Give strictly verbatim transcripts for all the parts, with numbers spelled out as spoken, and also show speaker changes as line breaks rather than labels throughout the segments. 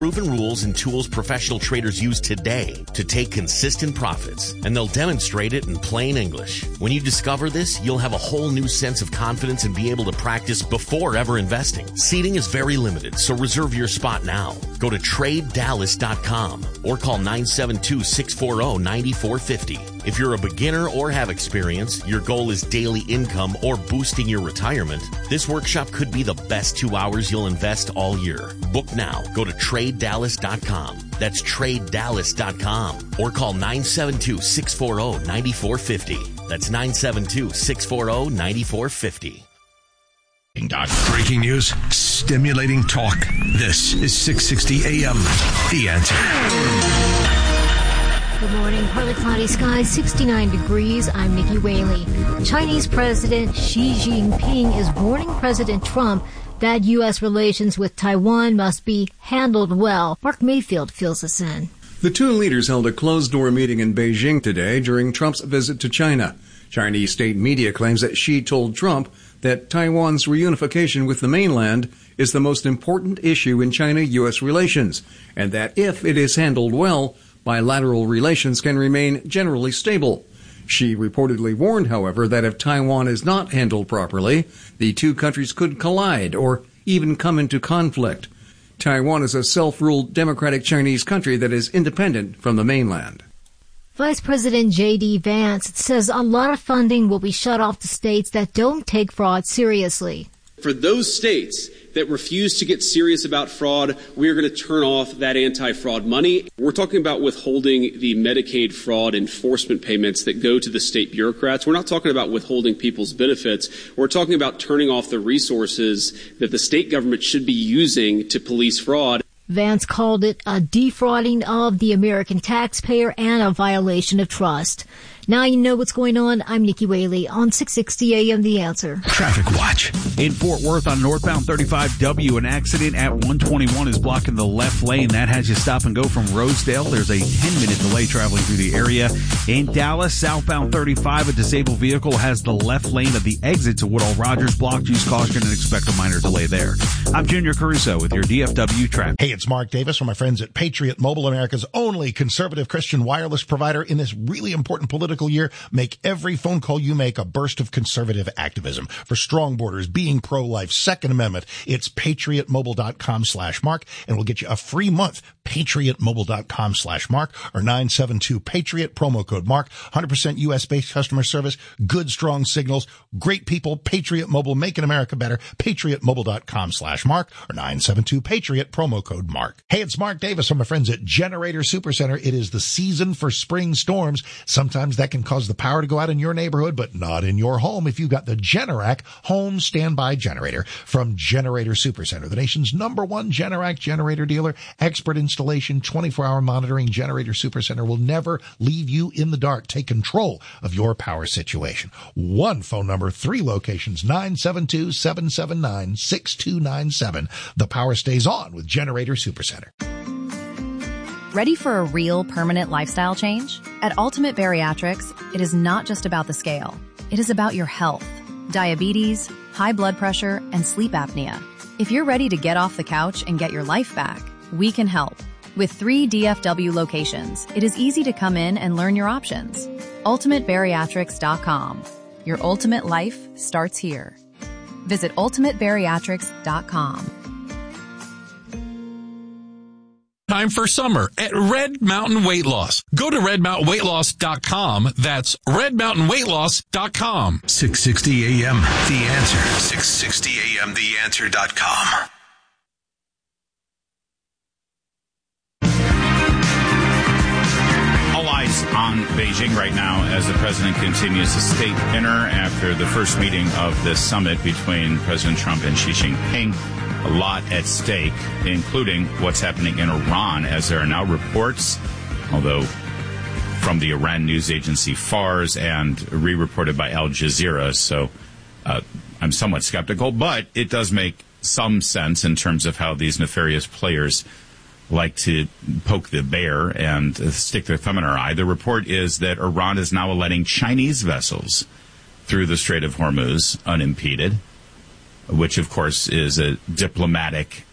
Proven rules and tools professional traders use today to take consistent profits, and they'll demonstrate it in plain English. When you discover this, you'll have a whole new sense of confidence and be able to practice before ever investing. Seating is very limited, so reserve your spot now. Go to trade dallas dot com or call nine seven two, six four zero, nine four five zero. If you're a beginner or have experience, your goal is daily income or boosting your retirement, this workshop could be the best two hours you'll invest all year. Book now. Go to trade dallas dot com. That's trade dallas dot com. Or call nine seven two, six four zero, nine four five zero. That's nine seven two, six four zero, nine four five zero.
Breaking news, stimulating talk. This is six sixty A M. The Answer.
Good morning. Partly cloudy skies, sixty-nine degrees. I'm Nikki Whaley. Chinese President Xi Jinping is warning President Trump that U S relations with Taiwan must be handled well. Mark Mayfield fills us in.
The two leaders held a closed-door meeting in Beijing today during Trump's visit to China. Chinese state media claims that Xi told Trump that Taiwan's reunification with the mainland is the most important issue in China-U S relations, and that if it is handled well, bilateral relations can remain generally stable. Xi reportedly warned, however, that if Taiwan is not handled properly, the two countries could collide or even come into conflict. Taiwan is a self-ruled democratic Chinese country that is independent from the mainland.
Vice President J D. Vance says a lot of funding will be shut off to states that don't take fraud seriously.
For those states that refuse to get serious about fraud, we are going to turn off that anti-fraud money. We're talking about withholding the Medicaid fraud enforcement payments that go to the state bureaucrats. We're not talking about withholding people's benefits. We're talking about turning off the resources that the state government should be using to police fraud.
Vance called it a defrauding of the American taxpayer and a violation of trust. Now you know what's going on. I'm Nikki Whaley on six sixty A M The Answer.
Traffic watch.
In Fort Worth on northbound thirty-five W, an accident at one twenty-one is blocking the left lane. That has you stop and go from Rosedale. There's a ten-minute delay traveling through the area. In Dallas, southbound thirty-five, a disabled vehicle has the left lane of the exit to Woodall Rogers blocked. Use caution and expect a minor delay there. I'm Junior Caruso with your D F W traffic.
Hey, it's Mark Davis from my friends at Patriot Mobile, America's only conservative Christian wireless provider in this really important political year. Make every phone call you make a burst of conservative activism for strong borders, being pro-life, Second Amendment. It's patriotmobile.com slash mark, and we'll get you a free month. patriotmobile.com slash mark or nine seven two Patriot, promo code Mark. one hundred percent U S-based customer service, good, strong signals, great people. Patriot Mobile, making America better. patriotmobile.com slash mark or nine seven two Patriot, promo code Mark. Hey, it's Mark Davis from my friends at Generator Supercenter. It is the season for spring storms. Sometimes that can cause the power to go out in your neighborhood, but not in your home if you've got the Generac home standby generator from Generator Supercenter, the nation's number one Generac generator dealer. Expert installation, twenty-four hour monitoring. Generator Supercenter will never leave you in the dark. Take control of your power situation. One phone number, three locations, nine seven two, seven seven nine, six two nine seven. The power stays on with Generator Supercenter.
Ready for a real permanent lifestyle change? At Ultimate Bariatrics, it is not just about the scale. It is about your health, diabetes, high blood pressure, and sleep apnea. If you're ready to get off the couch and get your life back, we can help. With three D F W locations, it is easy to come in and learn your options. ultimate bariatrics dot com. Your ultimate life starts here. Visit ultimate bariatrics dot com.
Time for summer at Red Mountain Weight Loss. Go to red mountain weight loss dot com. That's red mountain weight loss dot com.
six sixty A M. The Answer. six sixty A M the answer dot com.
All eyes on Beijing right now as the president continues the state dinner after the first meeting of this summit between President Trump and Xi Jinping. A lot at stake, including what's happening in Iran, as there are now reports, although from the Iran news agency Fars and re-reported by Al Jazeera, so uh, I'm somewhat skeptical, but it does make some sense in terms of how these nefarious players like to poke the bear and stick their thumb in our eye. The report is that Iran is now letting Chinese vessels through the Strait of Hormuz unimpeded, which, of course, is a diplomatic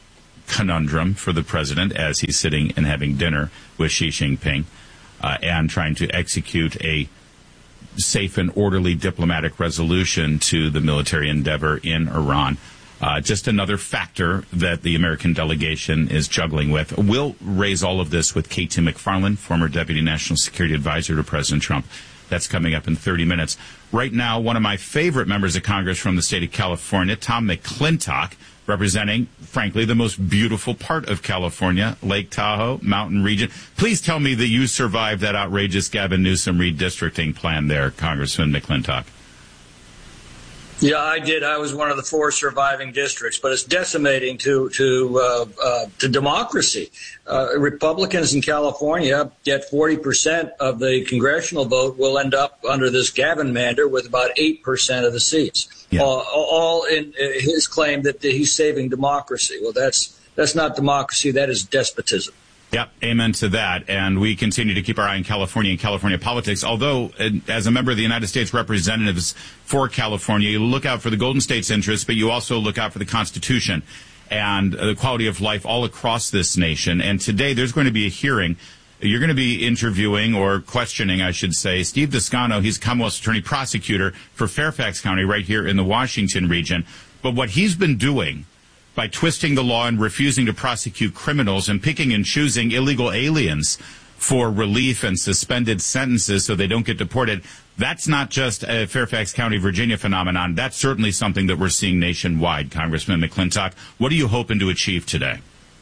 conundrum for the president as he's sitting and having dinner with Xi Jinping uh, and trying to execute a safe and orderly diplomatic resolution to the military endeavor in Iran. Uh, just another factor that the American delegation is juggling with. We'll raise all of this with Katie McFarland, former Deputy National Security Advisor to President Trump. That's coming up in thirty minutes. Right now, one of my favorite members of Congress from the state of California, Tom McClintock, representing, frankly, the most beautiful part of California, Lake Tahoe, mountain region. Please tell me that you survived that outrageous Gavin Newsom redistricting plan there, Congressman McClintock.
Yeah, I did. I was one of the four surviving districts, but it's decimating to to uh, uh, to democracy. Uh, Republicans in California get forty percent of the congressional vote. Will end up under this Gavin-mander with about eight percent of the seats. Yeah. All, all in his claim that he's saving democracy. Well, that's that's not democracy. That is despotism.
Yep, amen to that. And we continue to keep our eye on California and California politics. Although, as a member of the United States Representatives for California, you look out for the Golden State's interests, but you also look out for the Constitution and the quality of life all across this nation. And today there's going to be a hearing. You're going to be interviewing or questioning, I should say, Steve Descano. He's Commonwealth's attorney prosecutor for Fairfax County right here in the Washington region. But what he's been doing by twisting the law and refusing to prosecute criminals and picking and choosing illegal aliens for relief and suspended sentences so they don't get deported, that's not just a Fairfax County, Virginia phenomenon. That's certainly something that we're seeing nationwide, Congressman McClintock. What are you hoping to achieve today?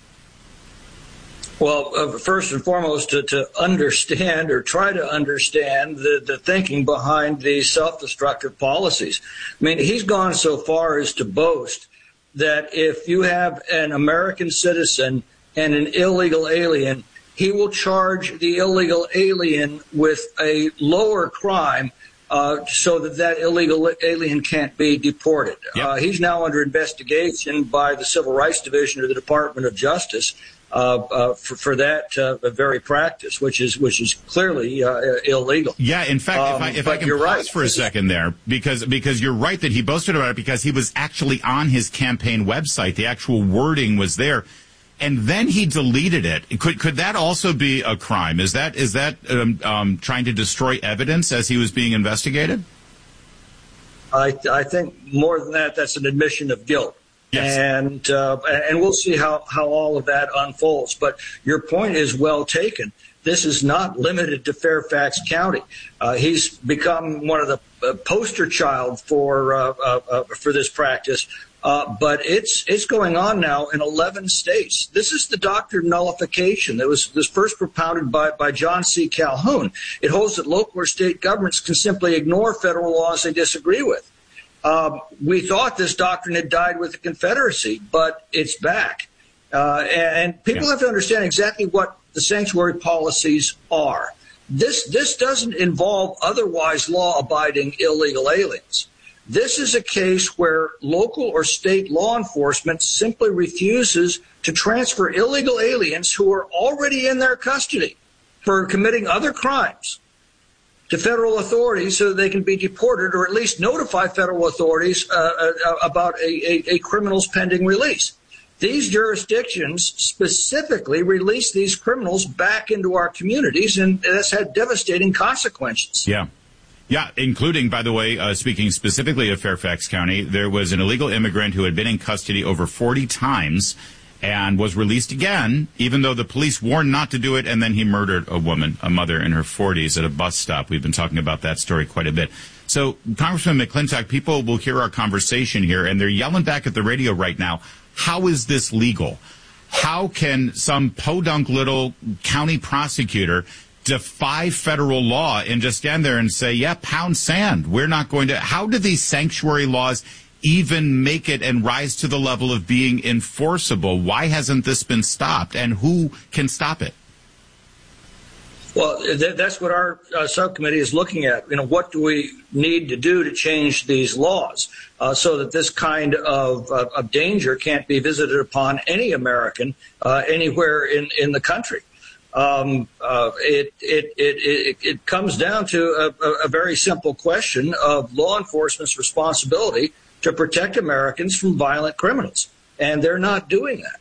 Well, uh, first and foremost, to, to understand or try to understand the, the thinking behind these self-destructive policies. I mean, he's gone so far as to boast that if you have an American citizen and an illegal alien, he will charge the illegal alien with a lower crime uh, so that that illegal alien can't be deported. Yep. Uh, he's now under investigation by the Civil Rights Division of the Department of Justice uh, uh, for, for that uh, very practice, which is which is clearly uh, illegal.
Yeah, in fact,
um,
if I, if I can pause right. for a second there, because because you're right that he boasted about it because he was actually on his campaign website. The actual wording was there. And then he deleted it. Could could that also be a crime? Is that is that um, um, trying to destroy evidence as he was being investigated?
I I think more than that, that's an admission of guilt. Yes. And uh, and we'll see how, how all of that unfolds. But your point is well taken. This is not limited to Fairfax County. Uh, he's become one of the uh, poster child for uh, uh, uh, for this practice. Uh, but it's it's going on now in eleven states. This is the doctrine of nullification that was, was first propounded by, by John C. Calhoun. It holds that local or state governments can simply ignore federal laws they disagree with. Um, we thought this doctrine had died with the Confederacy, but it's back. Uh, and people yeah. have to understand exactly what the sanctuary policies are. This this doesn't involve otherwise law-abiding illegal aliens. This is a case where local or state law enforcement simply refuses to transfer illegal aliens who are already in their custody for committing other crimes to federal authorities so that they can be deported or at least notify federal authorities uh, uh, about a, a, a criminal's pending release. These jurisdictions specifically release these criminals back into our communities, and that's had devastating consequences.
Yeah. Yeah, including, by the way, uh, speaking specifically of Fairfax County, there was an illegal immigrant who had been in custody over forty times and was released again, even though the police warned not to do it, and then he murdered a woman, a mother in her forties, at a bus stop. We've been talking about that story quite a bit. So, Congressman McClintock, people will hear our conversation here, and they're yelling back at the radio right now, how is this legal? How can some podunk little county prosecutor defy federal law and just stand there and say, yeah, pound sand. We're not going to. How do these sanctuary laws even make it and rise to the level of being enforceable? Why hasn't this been stopped? And who can stop it?
Well, th- that's what our uh, subcommittee is looking at. You know, what do we need to do to change these laws uh, so that this kind of, uh, of danger can't be visited upon any American uh, anywhere in, in the country? Um, uh, it, it, it, it, it comes down to a, a very simple question of law enforcement's responsibility to protect Americans from violent criminals. And they're not doing that.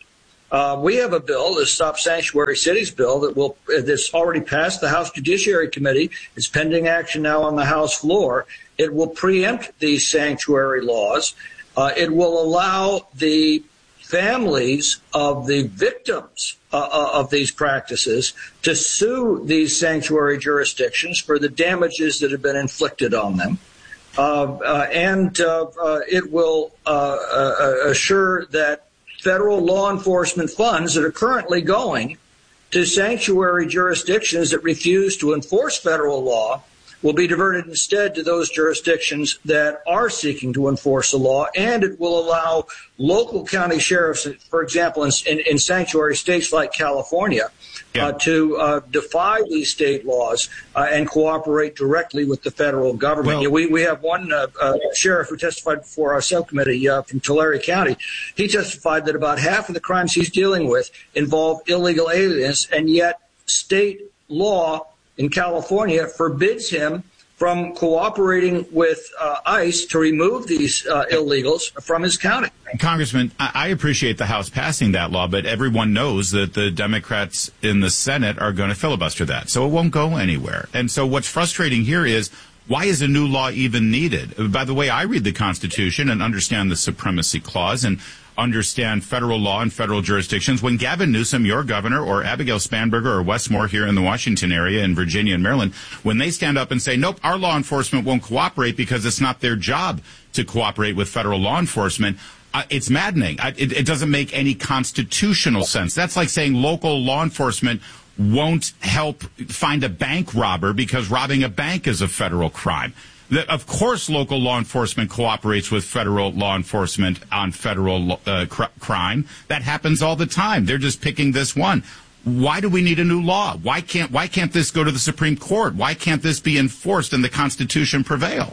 Uh, we have a bill, the Stop Sanctuary Cities bill, that will that's already passed the House Judiciary Committee. It's pending action now on the House floor. It will preempt these sanctuary laws. Uh, it will allow the families of the victims uh, of these practices to sue these sanctuary jurisdictions for the damages that have been inflicted on them. Uh, uh, and uh, uh, it will uh, uh, assure that federal law enforcement funds that are currently going to sanctuary jurisdictions that refuse to enforce federal law will be diverted instead to those jurisdictions that are seeking to enforce the law, and it will allow local county sheriffs, for example, in, in, in sanctuary states like California, yeah. uh, to uh, defy these state laws uh, and cooperate directly with the federal government. Well, you know, we, we have one uh, uh, sheriff who testified before our subcommittee uh, from Tulare County. He testified that about half of the crimes he's dealing with involve illegal aliens, and yet state law in California forbids him from cooperating with uh, ICE to remove these uh, illegals from his county.
Congressman, I appreciate the House passing that law, but everyone knows that the Democrats in the Senate are going to filibuster that, so it won't go anywhere. And so what's frustrating here is, why is a new law even needed? By the way, I read the Constitution and understand the Supremacy Clause and understand federal law and federal jurisdictions. When Gavin Newsom, your governor, or Abigail Spanberger or Wes Moore here in the Washington area, in Virginia and Maryland, when they stand up and say, nope, our law enforcement won't cooperate because it's not their job to cooperate with federal law enforcement, uh, it's maddening. I, it, it doesn't make any constitutional sense. That's like saying local law enforcement won't help find a bank robber because robbing a bank is a federal crime. That, of course, local law enforcement cooperates with federal law enforcement on federal uh, cr- crime. That happens all the time. They're just picking this one. Why do we need a new law? Why can't why can't this go to the Supreme Court? Why can't this be enforced and the Constitution prevail?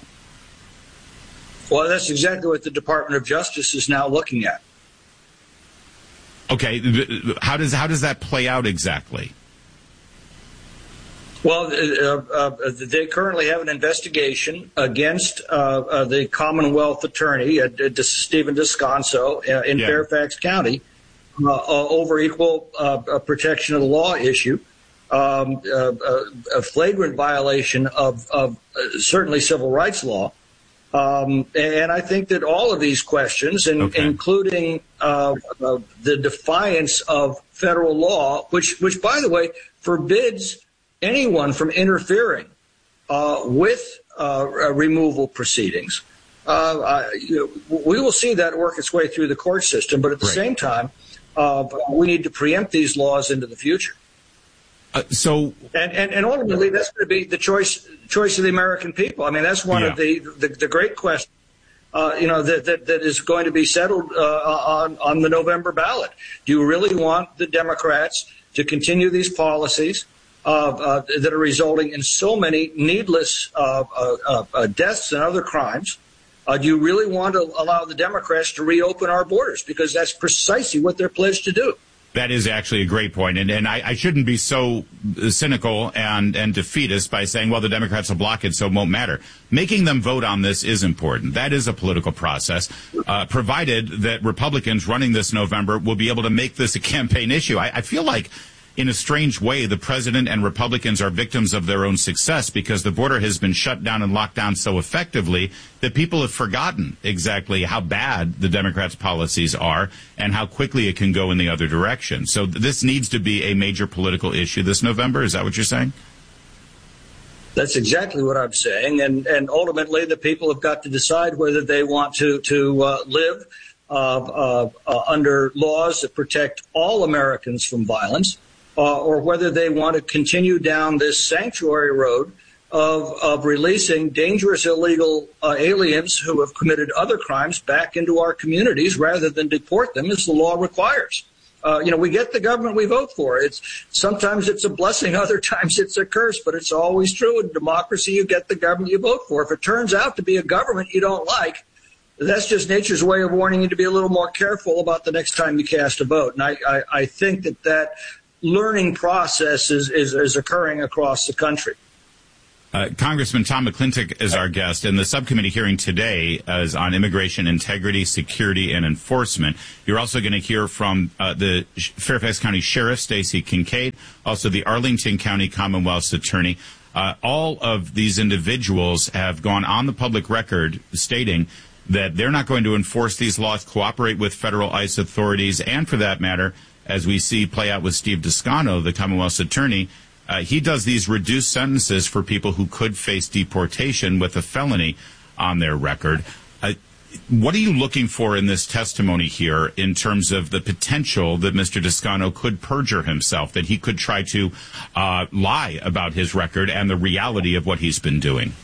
Well, that's exactly what the Department of Justice is now looking at.
Okay, how does how does that play out exactly?
Well, uh, uh, they currently have an investigation against uh, uh, the Commonwealth Attorney, uh, Stephen Descanso, uh, in yeah. Fairfax County, uh, uh, over equal uh, protection of the law issue, um, uh, uh, a flagrant violation of, of uh, certainly civil rights law. Um, and I think that all of these questions, and, okay. including uh, uh, the defiance of federal law, which, which, by the way, forbids anyone from interfering uh, with uh, removal proceedings. Uh, I, you know, we will see that work its way through the court system, but at the right. same time, uh, we need to preempt these laws into the future.
Uh, so,
and, and, and ultimately, that's going to be the choice choice of the American people. I mean, that's one yeah. of the, the the great questions, uh, you know, that, that that is going to be settled uh, on on the November ballot. Do you really want the Democrats to continue these policies Uh, uh, that are resulting in so many needless uh, uh, uh, deaths and other crimes? Uh, do you really want to allow the Democrats to reopen our borders? Because that's precisely what they're pledged to do.
That is actually a great point. And, and I, I shouldn't be so cynical and, and defeatist by saying, well, the Democrats will block it, so it won't matter. Making them vote on this is important. That is a political process, uh, provided that Republicans running this November will be able to make this a campaign issue. I, I feel like, in a strange way, the president and Republicans are victims of their own success because the border has been shut down and locked down so effectively that people have forgotten exactly how bad the Democrats' policies are and how quickly it can go in the other direction. So this needs to be a major political issue this November. Is that what you're saying?
That's exactly what I'm saying. And, and ultimately, the people have got to decide whether they want to, to uh, live uh, uh, uh, under laws that protect all Americans from violence, Uh, or whether they want to continue down this sanctuary road of, of releasing dangerous illegal uh, aliens who have committed other crimes back into our communities rather than deport them as the law requires. Uh, you know, we get the government we vote for. It's sometimes it's a blessing, other times it's a curse, but it's always true. In democracy, you get the government you vote for. If it turns out to be a government you don't like, that's just nature's way of warning you to be a little more careful about the next time you cast a vote. And I, I, I think that that learning process is, is, is occurring across the country.
Uh, Congressman Tom McClintock is our guest, and the subcommittee hearing today is on immigration integrity, security, and enforcement. You're also going to hear from uh, the Fairfax County Sheriff, Stacy Kincaid, also the Arlington County Commonwealth's attorney. Uh, all of these individuals have gone on the public record stating that they're not going to enforce these laws, cooperate with federal ICE authorities, and for that matter, as we see play out with Steve Descano, the Commonwealth's attorney, Uh, he does these reduced sentences for people who could face deportation with a felony on their record. Uh, what are you looking for in this testimony here in terms of the potential that Mister Descano could perjure himself, that he could try to uh, lie about his record and the reality of what he's been doing?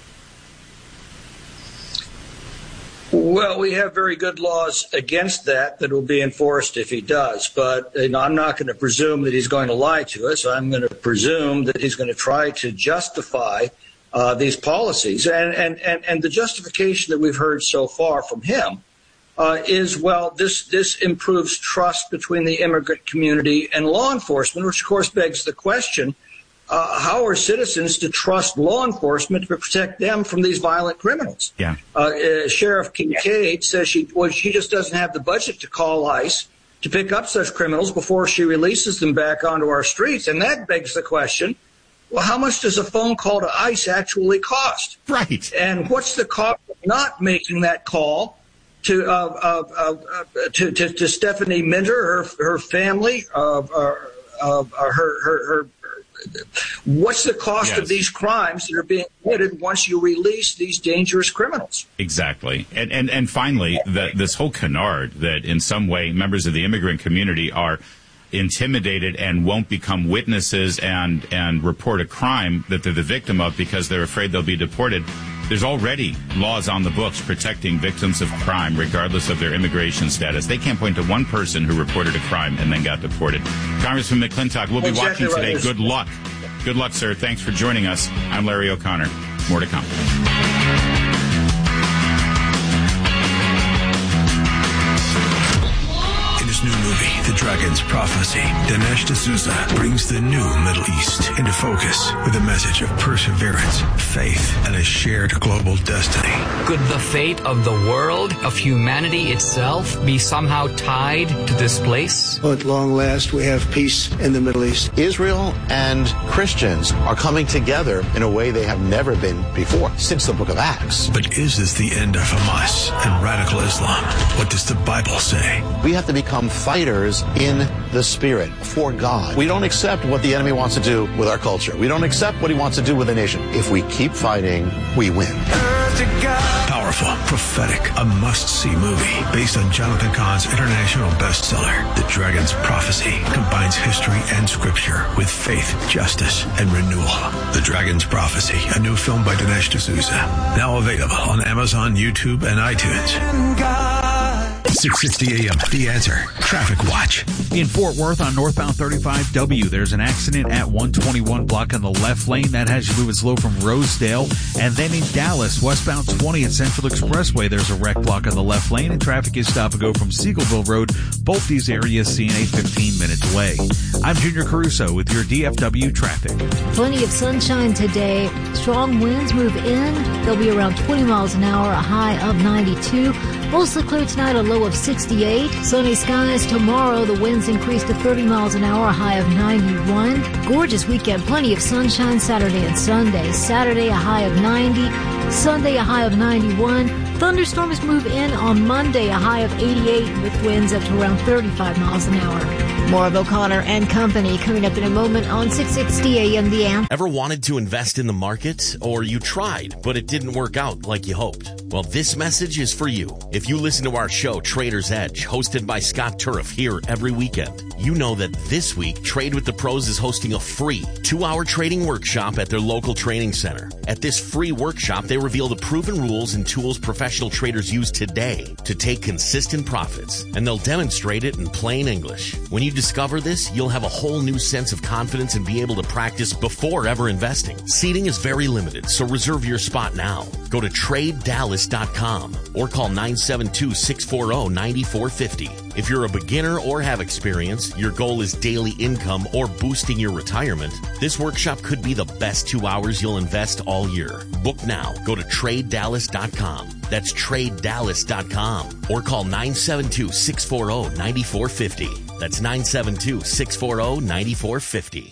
Well, we have very good laws against that that will be enforced if he does. But you know, I'm not going to presume that he's going to lie to us. I'm going to presume that he's going to try to justify uh, these policies. And, and, and, and the justification that we've heard so far from him uh, is, well, this, this improves trust between the immigrant community and law enforcement, which, of course, begs the question, Uh, how are citizens to trust law enforcement to protect them from these violent criminals?
Yeah.
Uh, uh, Sheriff Kincaid says she well, she just doesn't have the budget to call ICE to pick up such criminals before she releases them back onto our streets. And that begs the question, well, how much does a phone call to ICE actually cost?
Right.
And what's the cost of not making that call to uh, uh, uh, to, to, to Stephanie Minter, her, her family, uh, uh, uh, her, her, her what's the cost
yes.
of these crimes that are being committed once you release these dangerous criminals?
Exactly. And and, and finally, the, this whole canard that in some way members of the immigrant community are intimidated and won't become witnesses and, and report a crime that they're the victim of because they're afraid they'll be deported. There's already laws on the books protecting victims of crime regardless of their immigration status. They can't point to one person who reported a crime and then got deported. Congressman McClintock, we'll be
exactly
watching today.
Right.
Good luck. Good luck, sir. Thanks for joining us. I'm Larry O'Connor. More to come.
New movie, The Dragon's Prophecy, Dinesh D'Souza brings the new Middle East into focus with a message of perseverance, faith, and a shared global destiny.
Could the fate of the world, of humanity itself, be somehow tied to this place?
Well, at long last, we have peace in the Middle East.
Israel and Christians are coming together in a way they have never been before, since the book of Acts.
But is this the end of Hamas and radical Islam? What does the Bible say?
We have to become fighters in the spirit for God. We don't accept what the enemy wants to do with our culture. We don't accept what he wants to do with the nation. If we keep fighting, we win.
Powerful, prophetic, a must-see movie based on Jonathan Cahn's international bestseller. The Dragon's Prophecy combines history and scripture with faith, justice, and renewal. The Dragon's Prophecy, a new film by Dinesh D'Souza. Now available on Amazon, YouTube, and iTunes. six sixty A M, The Answer. Traffic Watch.
In Fort Worth on northbound thirty-five W, there's an accident at one twenty-one block on the left lane. That has you moving slow from Rosedale. And then in Dallas, westbound twenty at Central Expressway, there's a wreck block on the left lane, and traffic is stop and go from Seagleville Road. Both these areas seeing a fifteen-minute delay. I'm Junior Caruso with your D F W traffic.
Plenty of sunshine today. Strong winds move in. They'll be around twenty miles an hour, a high of ninety-two. Mostly clear tonight, a low of sixty-eight. Sunny skies tomorrow. The winds increase to thirty miles an hour, a high of ninety-one. Gorgeous weekend. Plenty of sunshine Saturday and Sunday. Saturday, a high of ninety. Sunday, a high of ninety-one. Thunderstorms move in on Monday, a high of eighty-eight, with winds up to around thirty-five miles an hour. More of O'Connor and Company coming up in a moment on six sixty A M The Answer.
Ever wanted to invest in the market? Or you tried, but it didn't work out like you hoped? Well, this message is for you. If you listen to our show, Trader's Edge, hosted by Scott Turf here every weekend, you know that this week, Trade with the Pros is hosting a free two-hour trading workshop at their local training center. At this free workshop, they reveal the proven rules and tools professional traders use today to take consistent profits, and they'll demonstrate it in plain English. When you discover this, you'll have a whole new sense of confidence and be able to practice before ever investing. Seating is very limited, so reserve your spot now. Go to trade dallas dot com or call nine seven two, six four zero, nine four five zero. If you're a beginner or have experience, your goal is daily income or boosting your retirement, this workshop could be the best two hours you'll invest all year. Book now. Go to trade dallas dot com. That's trade dallas dot com or call nine seven two, six four zero, nine four five zero. That's nine seven two, six four zero, nine four five zero.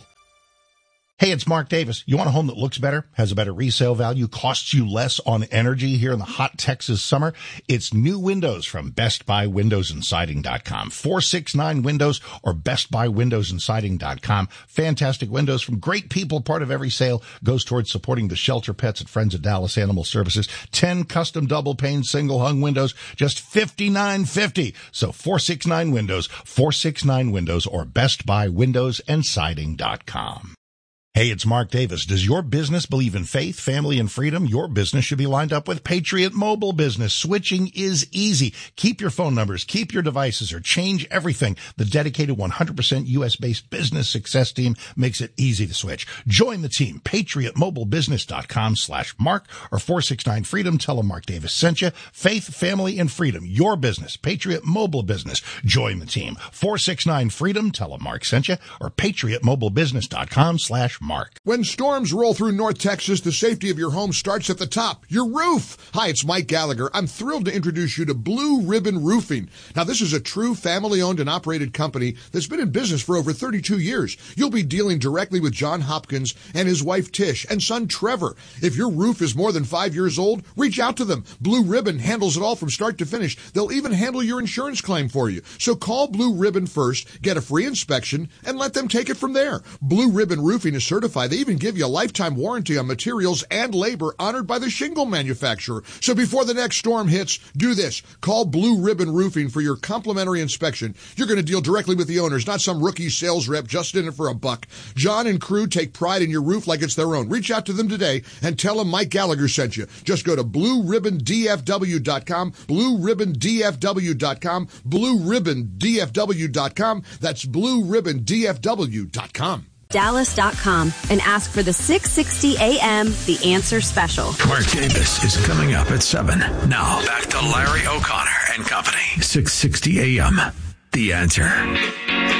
Hey, it's Mark Davis. You want a home that looks better, has a better resale value, costs you less on energy here in the hot Texas summer? It's new windows from Best Buy Windows and Siding dot com. four six nine Windows or Best Buy Windows and Siding dot com. Fantastic windows from great people. Part of every sale goes towards supporting the shelter pets at Friends of Dallas Animal Services. ten custom double pane single hung windows, just fifty-nine fifty. So four six nine Windows, four six nine Windows or Best Buy Windows and Siding dot com. Hey, it's Mark Davis. Does your business believe in faith, family, and freedom? Your business should be lined up with Patriot Mobile Business. Switching is easy. Keep your phone numbers, keep your devices, or change everything. The dedicated one hundred percent U S-based business success team makes it easy to switch. Join the team. patriot mobile business dot com slash mark or four six nine freedom. Tell them Mark Davis sent you. Faith, family, and freedom. Your business. Patriot Mobile Business. Join the team. four six nine freedom. Tell them Mark sent you or patriot mobile business dot com slash mark. Mark.
When storms roll through North Texas, the safety of your home starts at the top, your roof. Hi, it's Mike Gallagher. I'm thrilled to introduce you to Blue Ribbon Roofing. Now, this is a true family-owned and operated company that's been in business for over thirty-two years. You'll be dealing directly with John Hopkins and his wife Tish and son Trevor. If your roof is more than five years old, reach out to them. Blue Ribbon handles it all from start to finish. They'll even handle your insurance claim for you. So call Blue Ribbon first, get a free inspection, and let them take it from there. Blue Ribbon Roofing is certified. They even give you a lifetime warranty on materials and labor honored by the shingle manufacturer. So before the next storm hits, do this. Call Blue Ribbon Roofing for your complimentary inspection. You're going to deal directly with the owners, not some rookie sales rep just in it for a buck. John and crew take pride in your roof like it's their own. Reach out to them today and tell them Mike Gallagher sent you. Just go to blue ribbon d f w dot com, blue ribbon d f w dot com, blue ribbon d f w dot com. That's blue ribbon d f w dot com.
Dallas dot com and ask for the six sixty A M The Answer Special.
Mark Davis is coming up at seven. Now, back to Larry O'Connor and Company. six sixty A M The Answer.